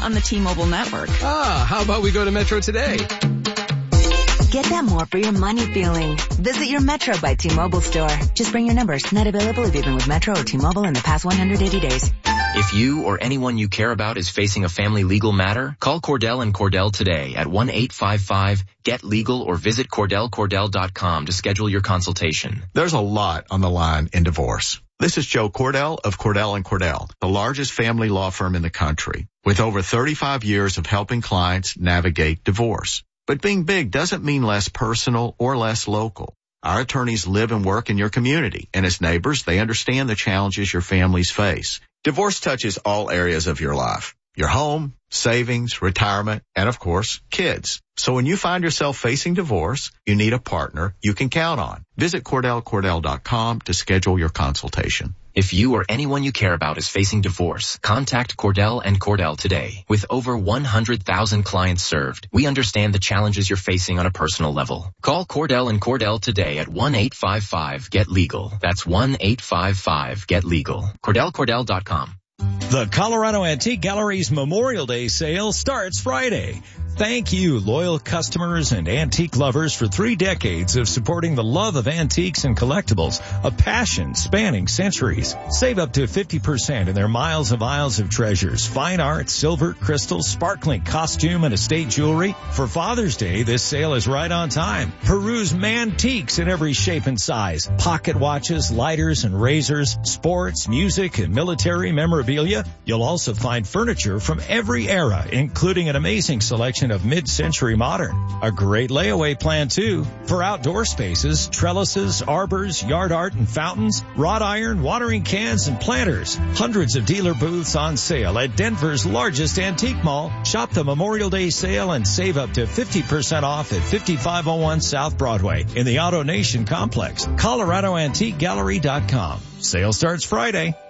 on the T-Mobile network. How about we go to Metro today? Get that more for your money feeling. Visit your Metro by T-Mobile store. Just bring your numbers. Not available if you've been with Metro or T-Mobile in the past 180 days. If you or anyone you care about is facing a family legal matter, call Cordell and Cordell today at 1-855-GET-LEGAL or visit CordellCordell.com to schedule your consultation. There's a lot on the line in divorce. This is Joe Cordell of Cordell & Cordell, the largest family law firm in the country, with over 35 years of helping clients navigate divorce. But being big doesn't mean less personal or less local. Our attorneys live and work in your community, and as neighbors, they understand the challenges your families face. Divorce touches all areas of your life. Your home, savings, retirement, and of course, kids. So when you find yourself facing divorce, you need a partner you can count on. Visit CordellCordell.com to schedule your consultation. If you or anyone you care about is facing divorce, contact Cordell and Cordell today. With over 100,000 clients served, we understand the challenges you're facing on a personal level. Call Cordell and Cordell today at 1-855-GET-LEGAL. That's 1-855-GET-LEGAL. CordellCordell.com. The Colorado Antique Gallery's Memorial Day sale starts Friday. Thank you, loyal customers and antique lovers, for 3 decades of supporting the love of antiques and collectibles, a passion spanning centuries. Save up to 50% in their miles of aisles of treasures, fine art, silver, crystal, sparkling costume, and estate jewelry. For Father's Day, this sale is right on time. Peruse Mantiques in every shape and size, pocket watches, lighters and razors, sports, music, and military memorabilia. You'll also find furniture from every era, including an amazing selection of mid-century modern. A great layaway plan, too, for outdoor spaces, trellises, arbors, yard art and fountains, wrought iron, watering cans, and planters. Hundreds of dealer booths on sale at Denver's largest antique mall. Shop the Memorial Day sale and save up to 50% off at 5501 South Broadway in the Auto Nation complex. ColoradoAntiqueGallery.com. Sale starts Friday.